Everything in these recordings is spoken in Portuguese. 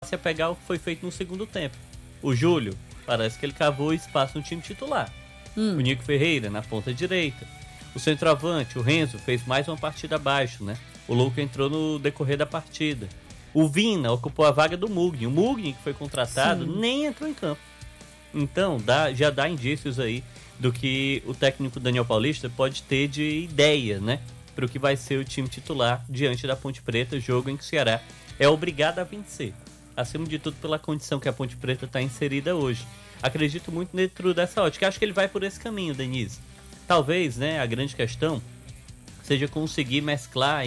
passe a pegar o que foi feito no segundo tempo. O Júlio, parece que ele cavou espaço no time titular. O Nico Ferreira na ponta direita. O centroavante, o Renzo, fez mais uma partida abaixo, né? O Luca entrou no decorrer da partida. O Vina ocupou a vaga do Mugni. O Mugni, que foi contratado, nem entrou em campo. Então, já dá indícios aí do que o técnico Daniel Paulista pode ter de ideia, né? Para o que vai ser o time titular diante da Ponte Preta, jogo em que o Ceará é obrigado a vencer. Acima de tudo, pela condição que a Ponte Preta está inserida hoje. Acredito muito dentro dessa ótica. Acho que ele vai por esse caminho, Denise. Talvez, né, a grande questão seja conseguir mesclar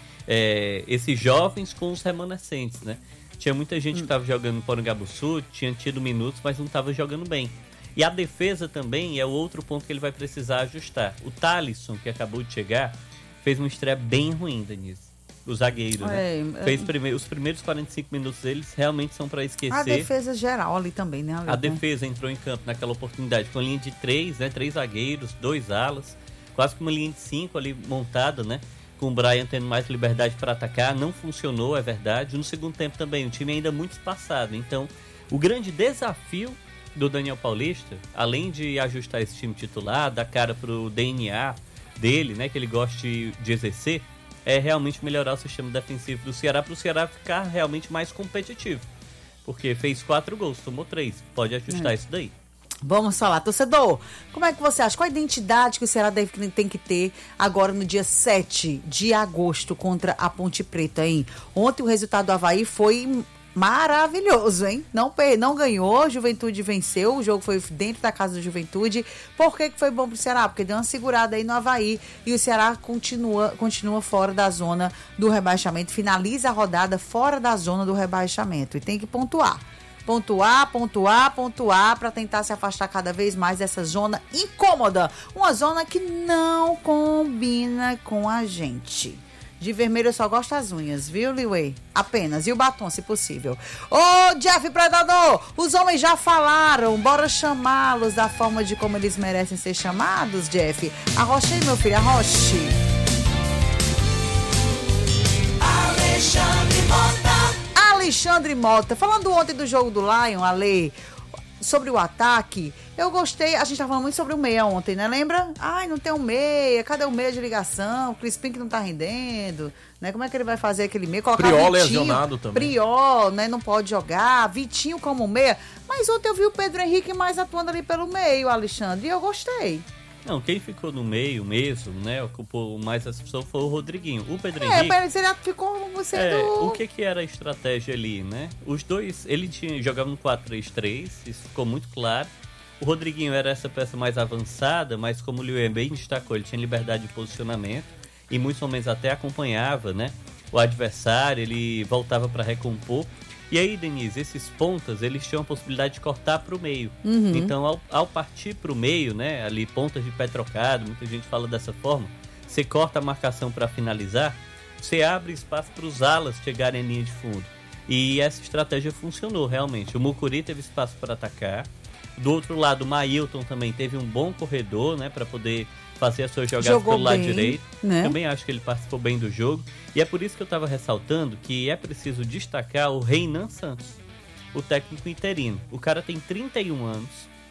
esses jovens com os remanescentes, né? Tinha muita gente que estava jogando no Porangabuçu, tinha tido minutos, mas não estava jogando bem. E a defesa também é o outro ponto que ele vai precisar ajustar. O Thalisson, que acabou de chegar, fez uma estreia bem ruim, Denise. O zagueiro, né? Os primeiros 45 minutos deles realmente são para esquecer. A defesa geral ali também, né? A defesa entrou em campo naquela oportunidade com a linha de 3, né? 3 zagueiros, 2 alas, quase que uma linha de 5 ali montada, né? Com o Brian tendo mais liberdade para atacar. Não funcionou, é verdade. No segundo tempo também, o time ainda muito espaçado. Então, o grande desafio do Daniel Paulista, além de ajustar esse time titular, dar cara pro DNA dele, né? Que ele gosta de exercer, é realmente melhorar o sistema defensivo do Ceará para o Ceará ficar realmente mais competitivo. Porque fez 4 gols, tomou 3. Pode ajustar isso daí. Vamos falar, torcedor, como é que você acha? Qual a identidade que o Ceará tem que ter agora no dia 7 de agosto contra a Ponte Preta, hein? Ontem o resultado do Avaí foi maravilhoso, hein? Não ganhou, Juventude venceu, o jogo foi dentro da casa do Juventude. Por que foi bom pro Ceará? Porque deu uma segurada aí no Avaí e o Ceará continua fora da zona do rebaixamento, finaliza a rodada fora da zona do rebaixamento e tem que pontuar para tentar se afastar cada vez mais dessa zona incômoda, uma zona que não combina com a gente. De vermelho eu só gosto das unhas, viu, Liway? Apenas. E o batom, se possível. Ô, Jeff Predador, os homens já falaram. Bora chamá-los da forma de como eles merecem ser chamados, Jeff. Arrocha aí, meu filho, arroche. Alexandre Mota. Falando ontem do jogo do Lion, Ale, sobre o ataque, eu gostei. A gente tava falando muito sobre o meia ontem, né? Lembra? Ai, não tem um meia. Cadê o meia de ligação? O Crispim que não tá rendendo, né? Como é que ele vai fazer aquele meia? Colocar Priol Vitinho, lesionado também. Priol, né? Não pode jogar. Vitinho como meia. Mas ontem eu vi o Pedro Henrique mais atuando ali pelo meio, Alexandre, e eu gostei. Não, quem ficou no meio mesmo, né? Ocupou mais essa pessoa foi o Rodriguinho. O Pedro Henrique... mas ele ficou sendo... O que era a estratégia ali, né? Os dois, ele jogava no 4-3-3, isso ficou muito claro. O Rodriguinho era essa peça mais avançada, mas como o Liu bem destacou, ele tinha liberdade de posicionamento e muitos momentos até acompanhava, né? O adversário, ele voltava para recompor. E aí, Denise, esses pontas, eles tinham a possibilidade de cortar para o meio. Então, ao partir para o meio, né, ali pontas de pé trocado, muita gente fala dessa forma, você corta a marcação para finalizar, você abre espaço para os alas chegarem em linha de fundo. E essa estratégia funcionou realmente. O Mucuri teve espaço para atacar. Do outro lado, o Mailton também teve um bom corredor, né, para poder fazer as suas jogadas pelo lado direito. Né? Também acho que ele participou bem do jogo. E é por isso que eu estava ressaltando que é preciso destacar o Reinan Santos, o técnico interino. O cara tem 31 anos.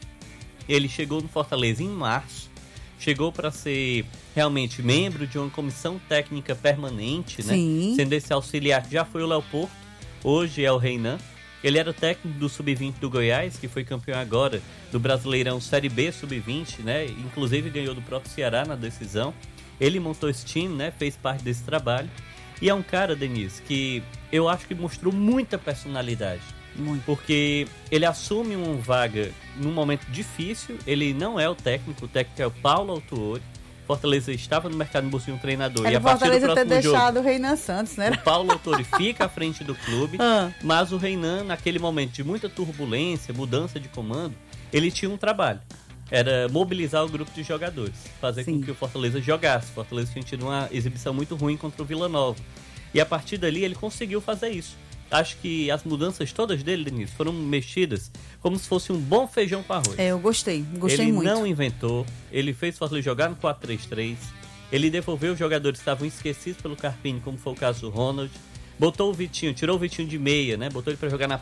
Ele chegou no Fortaleza em março. Chegou para ser realmente membro de uma comissão técnica permanente, né? Sendo esse auxiliar que já foi o Léo Porto, hoje é o Reinan. Ele era técnico do Sub-20 do Goiás, que foi campeão agora do Brasileirão Série B Sub-20, né? Inclusive ganhou do próprio Ceará na decisão. Ele montou esse time, né? Fez parte desse trabalho. E é um cara, Denise, que eu acho que mostrou muita personalidade. Muito. Porque ele assume uma vaga num momento difícil. Ele não é o técnico é o Paulo Autuori. Fortaleza estava no mercado buscando um treinador. E a partir do próximo ter jogo, deixado o Reinan Santos, né? O Paulo Autuori fica à frente do clube, mas o Reinan, naquele momento de muita turbulência, mudança de comando, ele tinha um trabalho. Era mobilizar o grupo de jogadores, fazer com que o Fortaleza jogasse. O Fortaleza tinha tido uma exibição muito ruim contra o Vila Nova. E a partir dali ele conseguiu fazer isso. Acho que as mudanças todas dele, Denise, foram mexidas como se fosse um bom feijão com arroz. Eu gostei muito. Ele não inventou, ele fez o Fortaleza jogar no 4-3-3, ele devolveu os jogadores que estavam esquecidos pelo Carpini, como foi o caso do Ronald, botou o Vitinho, tirou o Vitinho de meia, né? Botou ele para jogar na